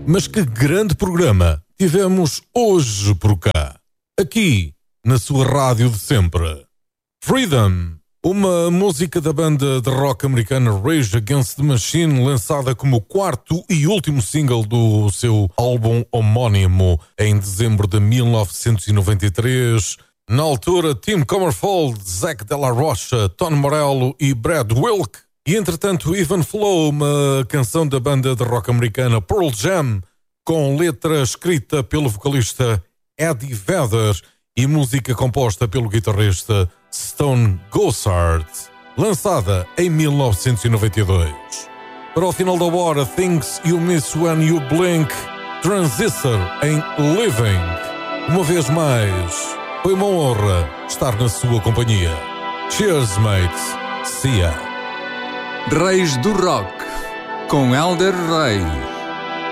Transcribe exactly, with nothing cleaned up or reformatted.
Mas que grande programa tivemos hoje por cá, aqui na sua rádio de sempre. Freedom, uma música da banda de rock americana Rage Against the Machine, lançada como o quarto e último single do seu álbum homónimo em dezembro de mil novecentos e noventa e três. Na altura, Tim Comerford, Zac Della Rocha, Tom Morello e Brad Wilk. E entretanto, Even Flow, uma canção da banda de rock americana Pearl Jam, com letra escrita pelo vocalista Eddie Vedder e música composta pelo guitarrista Stone Gossard, lançada em mil novecentos e noventa e dois. Para o final da hora, Things You Miss When You Blink, Transistor em Living. Uma vez mais, foi uma honra estar na sua companhia. Cheers, mates. See ya. Reis do Rock, com Hélder Reis.